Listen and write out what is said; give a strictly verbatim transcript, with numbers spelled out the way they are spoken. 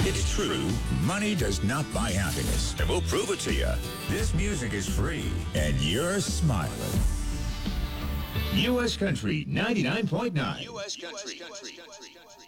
It's true, money does not buy happiness, and we'll prove it to you. This music is free, and you're smiling. U S Country ninety-nine point nine. U S Country.